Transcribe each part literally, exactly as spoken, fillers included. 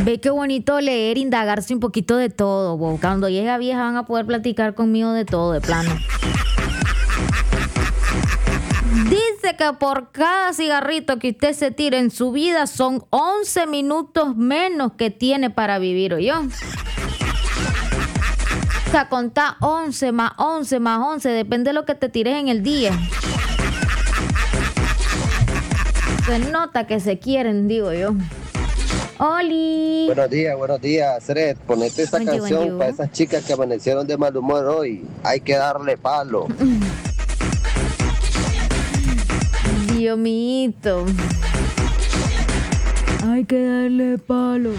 Ve qué bonito leer, indagarse un poquito de todo, bo. Cuando llegue a vieja van a poder platicar conmigo de todo, de plano. Dice que por cada cigarrito que usted se tire en su vida son once minutos menos que tiene para vivir, ¿oyó? O sea, contá once más once más once, depende de lo que te tires en el día. Se nota que se quieren, digo yo. ¡Oli! Buenos días, buenos días, Sred. Ponete esa Buen día, canción buen día. para esas chicas que amanecieron de mal humor hoy. Hay que darle palo. Dios mío. Hay que darle palo.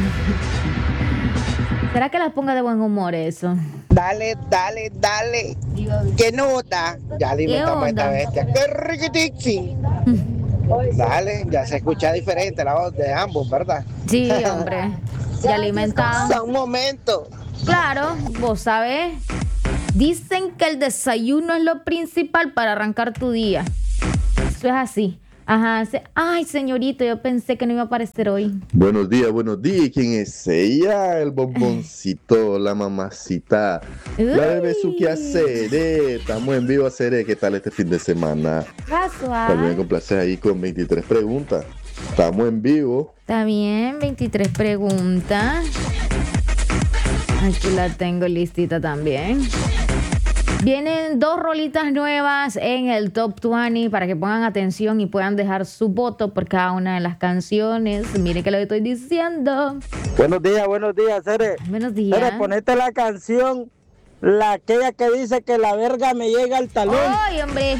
¿Será que las ponga de buen humor eso? Dale, dale, dale. ¿Qué nota? Ya alimentamos a esta onda? bestia. ¡Qué riquitixi! Dale, ya se escucha diferente la voz de ambos, ¿verdad? Sí, hombre. Ya alimentado. Da un momento. Claro, vos sabés. Dicen que el desayuno es lo principal para arrancar tu día. Eso es así. Ajá. se- Ay, señorito, yo pensé que no iba a aparecer hoy. Buenos días, buenos días. ¿Quién es ella? El bomboncito, la mamacita. La bebé su que hacer. eh. Estamos en vivo a hacer. ¿Qué tal este fin de semana? También me Casual. complaces ahí con veintitrés preguntas. Estamos en vivo. Está bien, veintitrés preguntas. Aquí la tengo listita también. Vienen dos rolitas nuevas en el Top veinte para que pongan atención y puedan dejar su voto por cada una de las canciones. Miren que lo estoy diciendo. Buenos días, buenos días, Cere. Buenos días. Cere, ponete la canción, la aquella que dice que la verga me llega al talón. ¡Ay, hombre!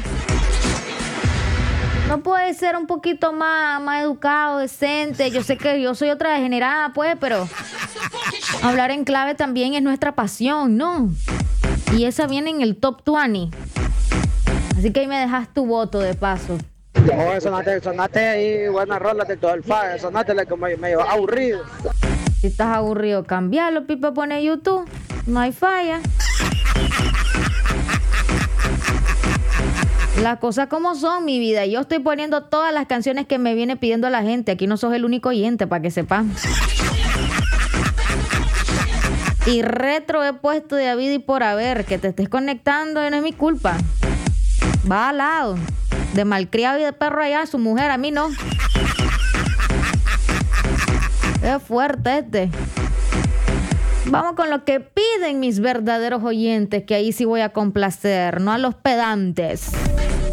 No puede ser un poquito más, más educado, decente. Yo sé que yo soy otra degenerada, pues, pero hablar en clave también es nuestra pasión, ¿no? Y esa viene en el Top veinte. Así que ahí me dejas tu voto de paso. Oye, sonate, sonate ahí buenas rolas de todo el fan, sonate la que me, medio aburrido. Si estás aburrido, cambialo, Pipe, pone YouTube. No hay falla. Las cosas como son, mi vida. Yo estoy poniendo todas las canciones que me viene pidiendo la gente. Aquí no sos el único oyente, para que sepan. Y retro he puesto de habido y por haber. Que te estés conectando no es mi culpa. Va al lado. De malcriado y de perro allá, su mujer, a mí no. Es fuerte este. Vamos con lo que piden mis verdaderos oyentes, que ahí sí voy a complacer, no a los pedantes.